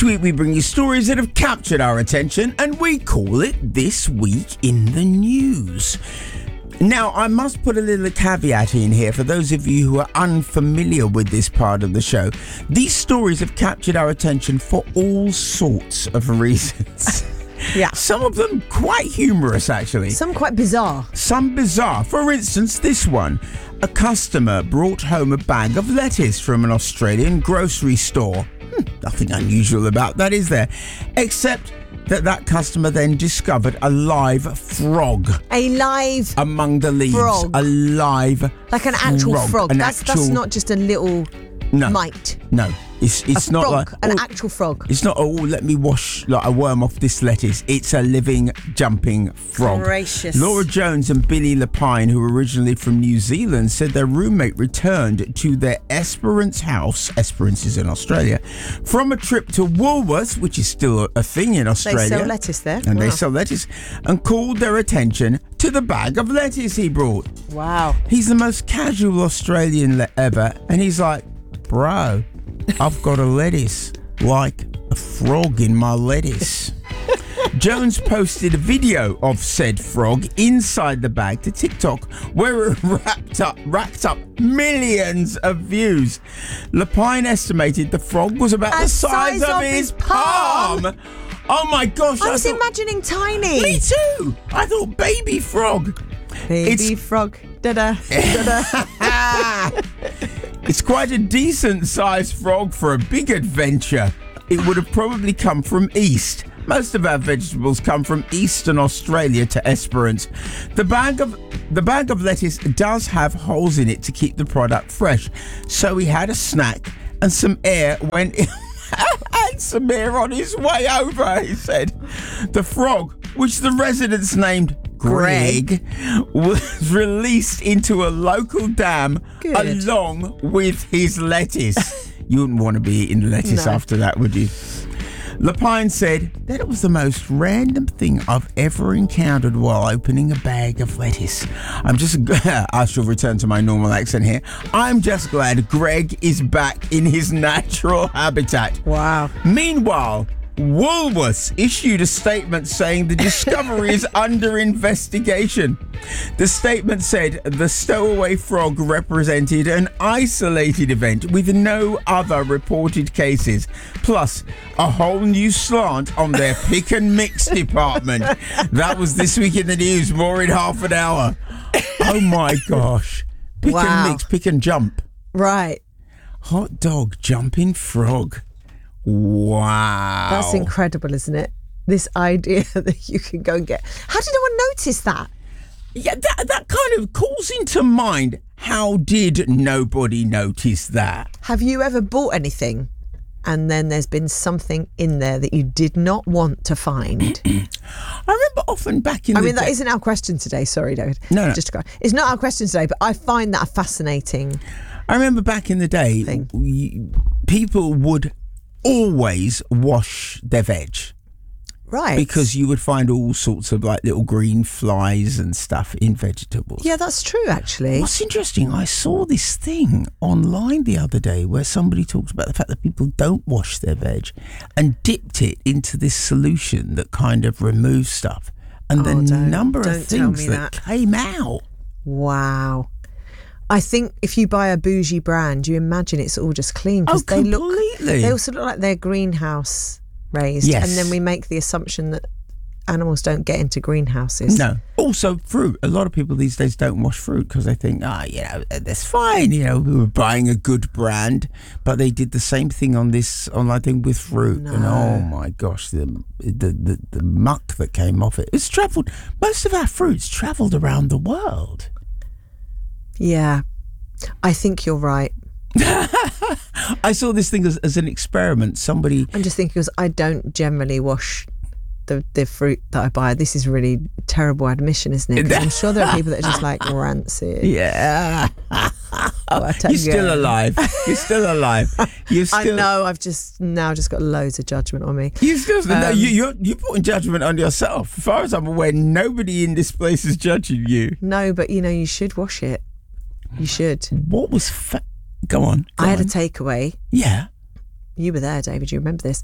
week we bring you stories that have captured our attention and we call it This Week in the News. Now, I must put a little caveat in here for those of you who are unfamiliar with this part of the show. These stories have captured our attention for all sorts of reasons. Yeah. Some of them quite humorous, actually. Some quite bizarre. Some bizarre. For instance, this one. A customer brought home a bag of lettuce from an Australian grocery store. Nothing unusual about that, is there? Except that customer then discovered a live frog. A live among the leaves. frog. A live Like an actual frog. That's not just a little mite. No. It's not frog, like an actual frog. It's not, let me wash like a worm off this lettuce. It's a living, jumping frog. Gracious. Laura Jones and Billy Lapine, who were originally from New Zealand, said their roommate returned to their Esperance house, Esperance is in Australia, from a trip to Woolworths, which is still a thing in Australia. They sell lettuce there. And they sell lettuce, and called their attention to the bag of lettuce he brought. Wow. He's the most casual Australian ever, and he's like, bro, I've got a lettuce, like a frog in my lettuce. Jones posted a video of said frog inside the bag to TikTok, where it racked up millions of views. Lapine estimated the frog was about the size of his palm. Oh my gosh. I was imagining tiny. Me too. I thought baby frog. Baby frog. Da-da. Da-da. It's quite a decent sized frog for a big adventure. It would have probably come from east. Most of our vegetables come from eastern Australia to Esperance. The bag of lettuce does have holes in it to keep the product fresh. So he had a snack and some air when and some air on his way over, he said. The frog, which the residents named Greg, was released into a local dam along with his lettuce. You wouldn't want to be eating lettuce after that, would you? Lapine said that it was the most random thing I've ever encountered while opening a bag of lettuce. I shall return to my normal accent here. I'm just glad Greg is back in his natural habitat. Wow. Meanwhile, Woolworths issued a statement saying the discovery is under investigation. The statement said the stowaway frog represented an isolated event with no other reported cases, plus a whole new slant on their pick and mix department. That was This Week in the News, more in half an hour. Oh my gosh. Pick and mix, pick and jump. Right. Hot dog, jumping frog. Wow. That's incredible, isn't it? This idea that you can go and get... How did no one notice that? Yeah, that kind of calls into mind, how did nobody notice that? Have you ever bought anything and then there's been something in there that you did not want to find? I remember often back in the day... that isn't our question today. Sorry, David. No. Just to go. It's not our question today, but I find that a fascinating... I remember back in the day, people would always wash their veg. Right. Because you would find all sorts of like little green flies and stuff in vegetables. Yeah, that's true, actually. What's interesting, I saw this thing online the other day where somebody talked about the fact that people don't wash their veg and dipped it into this solution that kind of removes stuff. And the number of things that came out. Wow. I think if you buy a bougie brand, you imagine it's all just clean. Oh, completely. They also look like they're greenhouse raised. Yes. And then we make the assumption that animals don't get into greenhouses. No. Also, fruit. A lot of people these days don't wash fruit because they think, that's fine. We were buying a good brand, but they did the same thing on this online thing with fruit. No. And oh my gosh, the muck that came off it. It's travelled. Most of our fruits travelled around the world. Yeah, I think you're right. I saw this thing as an experiment. Somebody... I'm just thinking because I don't generally wash the fruit that I buy. This is really terrible admission, isn't it? 'Cause I'm sure there are people that are just like rancid. Yeah. You're still alive. You're still alive. I know. I've just got loads of judgment on me. You're putting judgment on yourself. As far as I'm aware, nobody in this place is judging you. No, but you should wash it. You should. What was... Go on. I had a takeaway. Yeah. You were there, David. You remember this?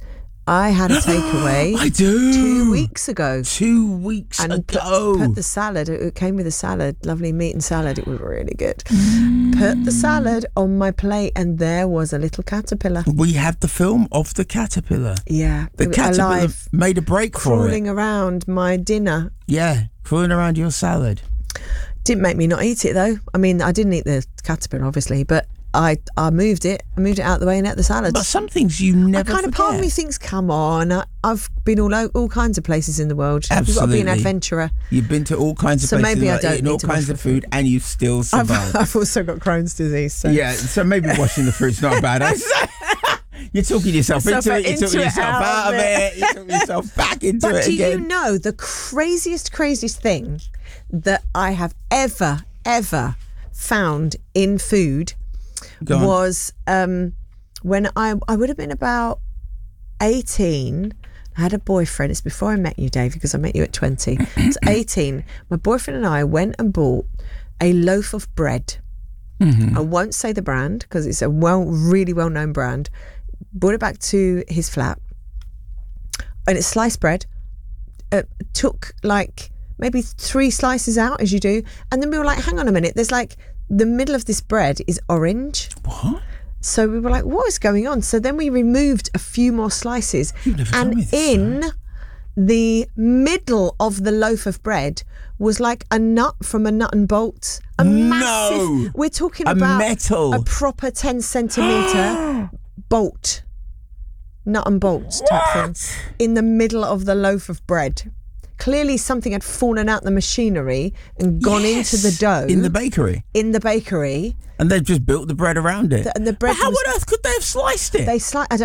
I had a takeaway. I do. 2 weeks ago. 2 weeks And ago. put the salad. It came with a salad, lovely meat and salad. It was really good. Put the salad on my plate, and there was a little caterpillar. We had the film of the caterpillar. Yeah, The caterpillar alive, made a break for it. crawling around my dinner. Yeah, crawling around your salad. Didn't make me not eat it though. I mean, I didn't eat the caterpillar obviously, but I moved it. I moved it out of the way and ate the salad. But some things you never Part of me thinks, come on, I've been all kinds of places in the world. Absolutely. You've got to be an adventurer. You've been to all kinds of So places, maybe I like don't eaten all need to kinds wash of the food, and you've still survived. I've also got Crohn's disease. So. Yeah, so maybe washing the fruit's not a bad idea. You're talking yourself into it, you're talking yourself out of it, you're talking yourself back into it again. But do you know the craziest thing that I have ever found in food was when I would have been about 18. I had a boyfriend. It's before I met you, Dave, because I met you at 20. It's 18. My boyfriend and I went and bought a loaf of bread. I won't say the brand because it's a really well-known brand. Brought it back to his flat, and it's sliced bread. Took like maybe 3 slices out, as you do, and then we were like, hang on a minute, there's like the middle of this bread is orange. What? So we were like, what is going on? So then we removed a few more slices, and in the middle of the loaf of bread was like a nut from a nut and bolt. A massive, we're talking about metal. a proper 10 centimetre bolt, nut and bolt type thing, in the middle of the loaf of bread. Clearly something had fallen out the machinery and gone into the dough. In the bakery. In the bakery. And they've just built the bread around it. And the bread but how on earth could they have sliced it? I don't